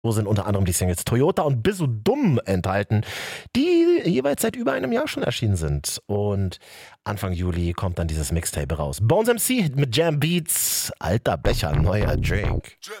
Wo sind unter anderem die Singles Toyota und Bist du dumm enthalten, die jeweils seit über einem Jahr schon erschienen sind. Und Anfang Juli kommt dann dieses Mixtape raus. Bones MC mit Jam Beats, alter Becher, neuer Drink.